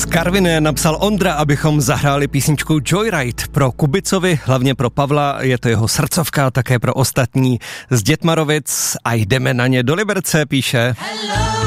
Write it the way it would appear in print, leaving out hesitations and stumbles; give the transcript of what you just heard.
Karviné napsal Ondra, abychom zahráli písničku Joyride pro Kubicovi, hlavně pro Pavla, je to jeho srdcovka, také pro ostatní z Dětmarovic a jdeme na ně do Liberce, píše. Hello.